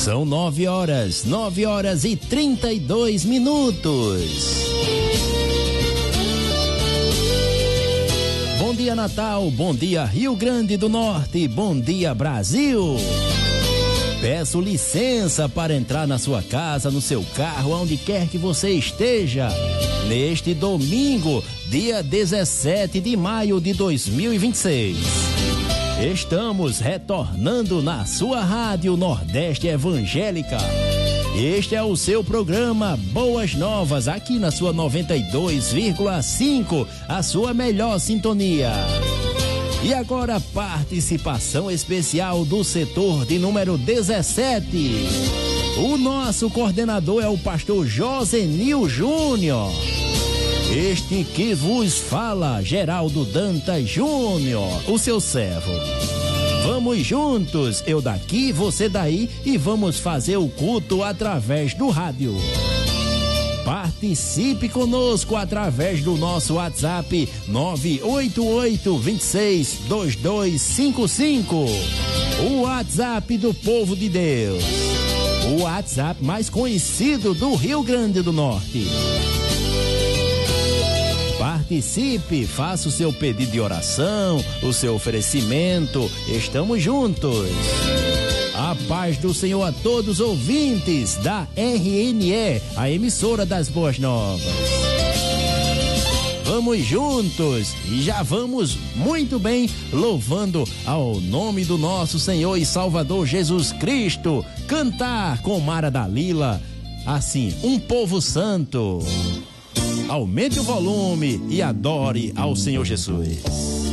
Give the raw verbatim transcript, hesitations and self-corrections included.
São nove horas, nove horas e trinta e dois minutos. Bom dia, Natal, bom dia, Rio Grande do Norte, bom dia, Brasil. Peço licença para entrar na sua casa, no seu carro, aonde quer que você esteja. Neste domingo, dia dezessete de maio de dois mil e vinte e seis. Estamos retornando na sua rádio Nordeste Evangélica. Este é o seu programa Boas Novas, aqui na sua noventa e dois vírgula cinco, a sua melhor sintonia. E agora, participação especial do setor de número dezessete. O nosso coordenador é o pastor Josenil Júnior. Este que vos fala, Geraldo Dantas Júnior, o seu servo. Vamos juntos, eu daqui, você daí, e vamos fazer o culto através do rádio. Participe conosco através do nosso WhatsApp nove oito oito, dois seis, dois dois cinco cinco. O WhatsApp do povo de Deus. O WhatsApp mais conhecido do Rio Grande do Norte. Participe, faça o seu pedido de oração, o seu oferecimento. Estamos juntos. A paz do Senhor a todos os ouvintes da R N E, a emissora das Boas Novas. Vamos juntos e já vamos muito bem louvando ao nome do nosso Senhor e Salvador Jesus Cristo. Cantar com Mara Dalila, assim, um povo santo. Aumente o volume e adore ao Senhor Jesus.